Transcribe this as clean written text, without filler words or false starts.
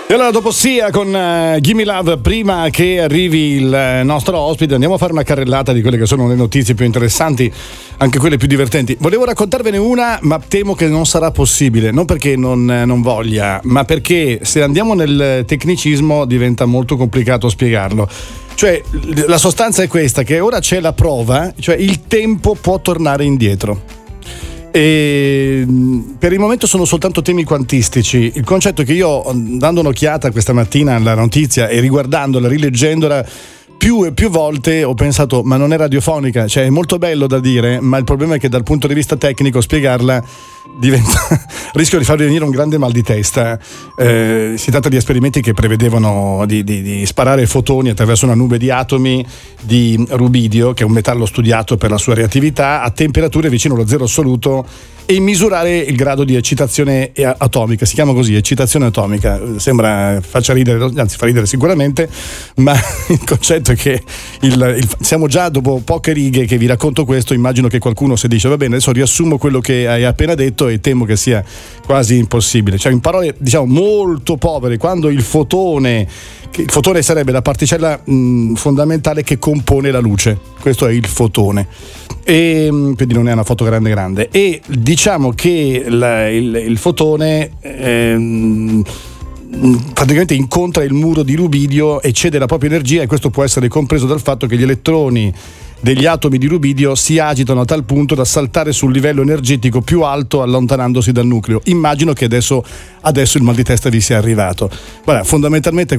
E allora dopo Sia con Gimme Love, prima che arrivi il nostro ospite, andiamo a fare una carrellata di quelle che sono le notizie più interessanti, anche quelle più divertenti. Volevo raccontarvene una, ma temo che non sarà possibile, non perché non voglia, ma perché se andiamo nel tecnicismo diventa molto complicato spiegarlo. Cioè, la sostanza è questa, che ora c'è la prova, cioè il tempo può tornare indietro. E per il momento sono soltanto temi quantistici. Il concetto è che io, dando un'occhiata questa mattina alla notizia e riguardandola, rileggendola più e più volte, ho pensato: ma non è radiofonica, cioè è molto bello da dire, ma il problema è che dal punto di vista tecnico spiegarla diventa rischio di farvi venire un grande mal di testa. Si tratta di esperimenti che prevedevano di sparare fotoni attraverso una nube di atomi di rubidio, che è un metallo studiato per la sua reattività, a temperature vicino allo zero assoluto, e misurare il grado di eccitazione atomica. Si chiama così, eccitazione atomica. Sembra faccia ridere, anzi fa ridere sicuramente, ma il concetto è che siamo già dopo poche righe che vi racconto questo. Immagino che qualcuno si dice: va bene, adesso riassumo quello che hai appena detto, e temo che sia quasi impossibile. Cioè, in parole diciamo molto povere, quando il fotone sarebbe la particella fondamentale che compone la luce, questo è il fotone, e quindi non è una foto grande, e diciamo che il fotone praticamente incontra il muro di rubidio e cede la propria energia, e questo può essere compreso dal fatto che gli elettroni degli atomi di rubidio si agitano a tal punto da saltare sul livello energetico più alto, allontanandosi dal nucleo. Immagino che adesso il mal di testa vi sia arrivato. Guarda, fondamentalmente